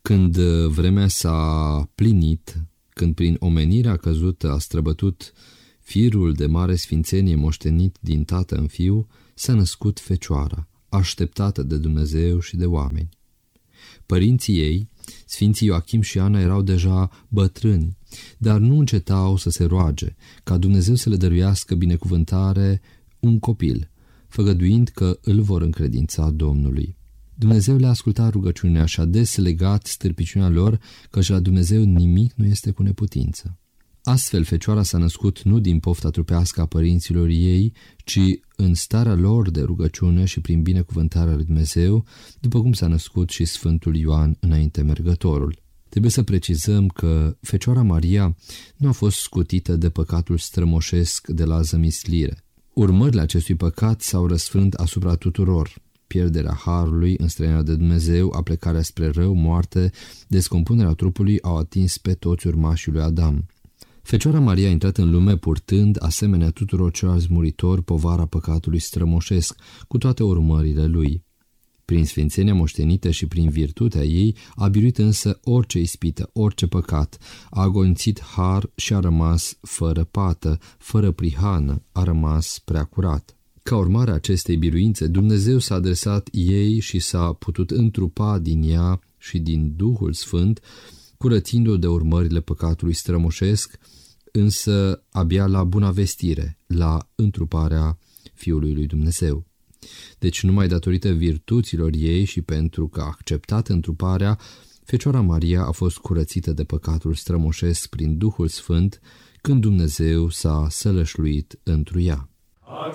Când vremea s-a plinit, când prin omenirea căzută a străbătut firul de mare sfințenie moștenit din tată în fiu, s-a născut Fecioara, așteptată de Dumnezeu și de oameni. Părinții ei, sfinții Ioachim și Ana, erau deja bătrâni, dar nu încetau să se roage ca Dumnezeu să le dăruiască binecuvântare un copil, făgăduind că îl vor încredința Domnului. Dumnezeu le-a ascultat rugăciunea și a deslegat stârpiciunea lor, căci la Dumnezeu nimic nu este cu neputință. Astfel, Fecioara s-a născut nu din pofta trupească a părinților ei, ci în starea lor de rugăciune și prin binecuvântarea lui Dumnezeu, după cum s-a născut și Sfântul Ioan înainte mergătorul. Trebuie să precizăm că Fecioara Maria nu a fost scutită de păcatul strămoșesc de la zămislire. Urmările acestui păcat s-au răsfrânt asupra tuturor. Pierderea harului, înstrăinarea de Dumnezeu, aplecarea spre rău, moarte, descompunerea trupului au atins pe toți urmașii lui Adam. Fecioara Maria a intrat în lume purtând, asemenea tuturor celorlalți muritori, povara păcatului strămoșesc, cu toate urmările lui. Prin sfințenia moștenită și prin virtutea ei a biruit însă orice ispită, orice păcat, a agonțit har și a rămas fără pată, fără prihană, a rămas prea curat. Ca urmare a acestei biruințe, Dumnezeu s-a adresat ei și s-a putut întrupa din ea și din Duhul Sfânt, curățindu-o de urmările păcatului strămoșesc, însă abia la buna vestire, la întruparea Fiului lui Dumnezeu. Deci numai datorită virtuților ei și pentru că a acceptat întruparea, Fecioara Maria a fost curățită de păcatul strămoșesc prin Duhul Sfânt, când Dumnezeu s-a sălășluit întru ea.